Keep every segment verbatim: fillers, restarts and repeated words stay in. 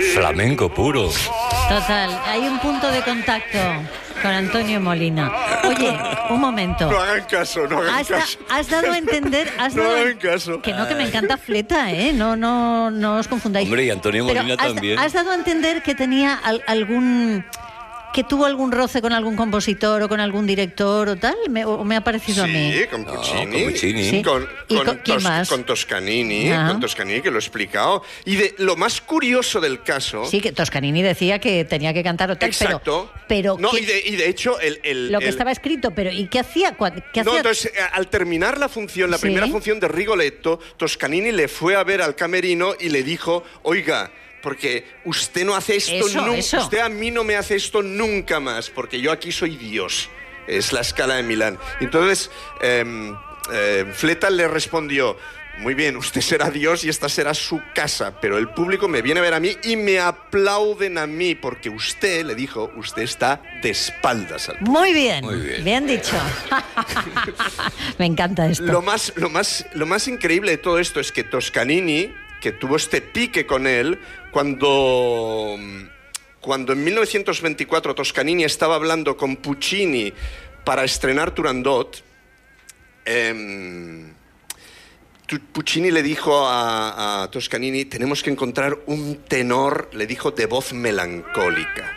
Flamenco puro. Total, hay un punto de contacto con Antonio Molina. Oye, un momento. No hagan caso, no hagan Has, da- caso. has dado a entender... Has No dado a- hagan caso. Que no, que me encanta Fleta, ¿eh? No, no, no os confundáis. Hombre, y Antonio Pero Molina has, también. has dado a entender que tenía al- algún... que tuvo algún roce con algún compositor o con algún director o tal, me, o me ha parecido a mí. Sí, con No, Puccini. con Puccini. Sí. Con, ¿Y con con quién Tos- más? con Toscanini, Ajá. con Toscanini, que lo he explicado. Y de lo más curioso del caso... Sí, que Toscanini decía que tenía que cantar o tal, Exacto. pero... pero no, ¿qué- y de, y de hecho, el... el- lo que el- estaba escrito, pero ¿y qué hacía? Cua- ¿Qué No, hacía? entonces, eh, al terminar la función, la Sí. primera función de Rigoletto, Toscanini le fue a ver al camerino y le dijo, oiga, porque usted no hace esto Eso, nunca, eso. usted a mí no me hace esto nunca más, porque yo aquí soy Dios. Es la Scala de Milán. Entonces, eh, eh, Fleta le respondió, muy bien, usted será Dios y esta será su casa, pero el público me viene a ver a mí y me aplauden a mí, porque usted, le dijo, usted está de espaldas al público. Muy bien, Muy bien. dicho. Me encanta esto. Lo más, lo, más, lo más increíble de todo esto es que Toscanini, que tuvo este pique con él, cuando, cuando en mil novecientos veinticuatro Toscanini estaba hablando con Puccini para estrenar Turandot, eh, Puccini le dijo a, a Toscanini, tenemos que encontrar un tenor, le dijo, de voz melancólica.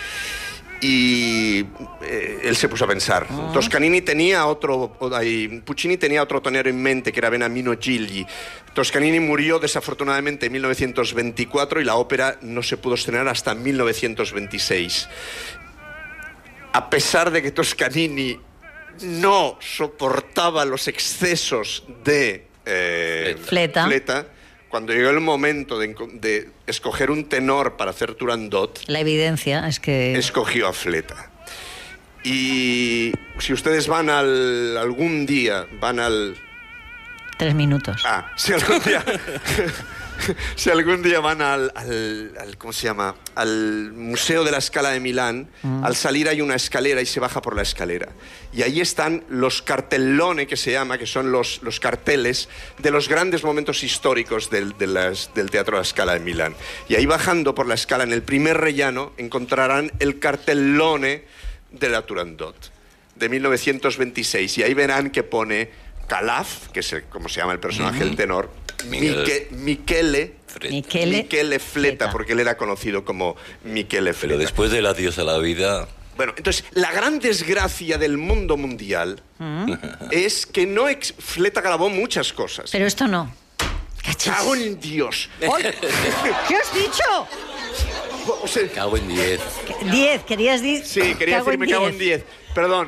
Y eh, él se puso a pensar. Ah. Toscanini tenía otro, o- ay, Puccini tenía otro tenor en mente, que era Beniamino Gigli. Toscanini murió desafortunadamente en mil novecientos veinticuatro y la ópera no se pudo estrenar hasta mil novecientos veintiséis. A pesar de que Toscanini no soportaba los excesos de eh, Fleta. Fleta, cuando llegó el momento de, enco- de escoger un tenor para hacer Turandot, La evidencia es que... escogió a Fleta. Y si ustedes van al algún día, van al... Tres minutos. Ah, si algún día, si algún día van al, al, al- ¿cómo se llama? Al Museo de la Scala de Milán, al salir hay una escalera y se baja por la escalera. Y ahí están los cartellone, que se llama, que son los, los carteles de los grandes momentos históricos del, de las- del Teatro de la Scala de Milán. Y ahí bajando por la escala, en el primer rellano, encontrarán el cartellone de la Turandot, de mil novecientos veintiséis. Y ahí verán que pone Calaf, que es el- como se llama el personaje, el tenor, Miguel. Miche- Michele, Fleta. Michele, Michele Fleta, Fleta. porque él era conocido como Michele Pero Fleta. después del adiós a la vida... Bueno, entonces, la gran desgracia del mundo mundial es que no ex- Fleta grabó muchas cosas. Pero esto no. Cachis. ¡Cago en Dios! ¡Ay! ¿Qué has dicho? O sea, Cago en diez. Diez, querías decir... sí, quería decir me cago en diez. Perdón.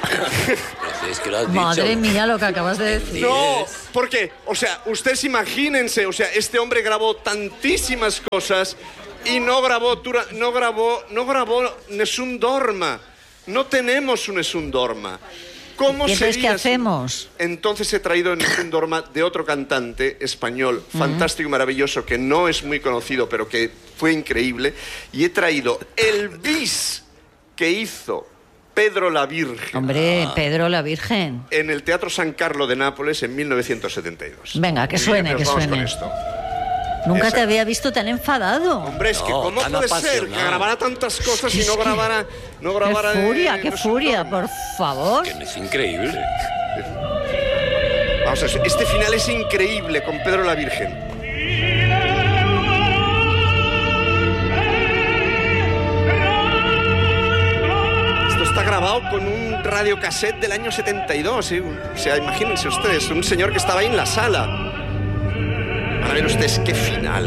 Es que lo has Madre dicho. mía, lo que acabas de decir. No, porque, o sea, ustedes imagínense, o sea, este hombre grabó tantísimas cosas y no grabó, Tura- no grabó, no grabó Nessun Dorma. No tenemos un Nessun Dorma. ¿Cómo ¿Y entonces sería qué si- hacemos? Entonces he traído Nessun Dorma de otro cantante español, fantástico y maravilloso, que no es muy conocido, pero que fue increíble. Y he traído el bis que hizo Pedro la Virgen Hombre, Pedro la Virgen. en el Teatro San Carlo de Nápoles en mil novecientos setenta y dos. Venga, que Muy suene, bien, que pues vamos suene. con esto. Nunca Exacto. te había visto tan enfadado. Hombre, es que No, ¿cómo tan puede ser que apasionado. grabara tantas cosas y Es no que- grabara... No Qué grabara furia, eh, qué no sé, furia, no. por favor. Que es increíble. Vamos a ver, este final es increíble con Pedro la Virgen. Esto está grabado con un radiocassette del año setenta y dos. ¿eh? O sea, imagínense ustedes, un señor que estaba ahí en la sala. Van a ver ustedes qué final.